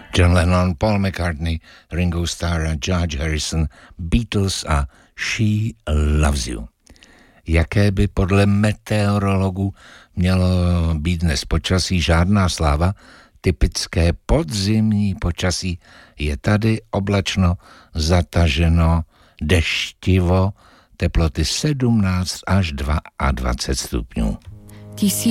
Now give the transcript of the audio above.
John Lennon, Paul McCartney, Ringo Starr a George Harrison, Beatles a She Loves You. Jaké by podle meteorologů mělo být dnes počasí? Žádná sláva. Typické podzimní počasí je tady, oblačno, zataženo, deštivo, teploty 17 až 22 stupňů.